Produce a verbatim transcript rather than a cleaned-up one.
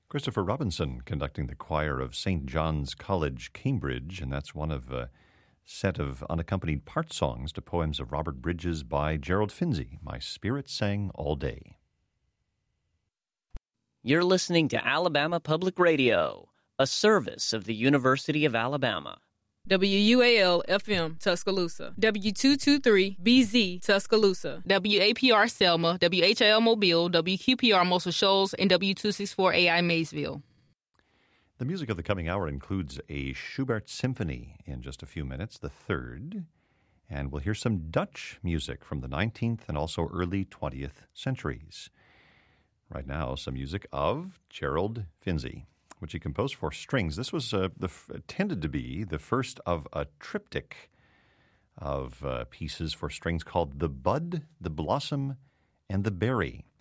Christopher Robinson conducting the choir of Saint John's College, Cambridge, and that's one of a set of unaccompanied part songs to poems of Robert Bridges by Gerald Finzi, My Spirit Sang All Day. You're listening to Alabama Public Radio, a service of the University of Alabama. W U A L F M Tuscaloosa, W two twenty-three B Z Tuscaloosa, W A P R Selma, W H L Mobile, W Q P R Muscle Shoals, and W two sixty-four A I Maysville. The music of the coming hour includes a Schubert symphony in just a few minutes, the third, and we'll hear some Dutch music from the nineteenth and also early twentieth centuries. Right now, some music of Gerald Finzi, which he composed for strings. This was uh, the, tended to be the first of a triptych of uh, pieces for strings called The Bud, the Blossom, and the Berry.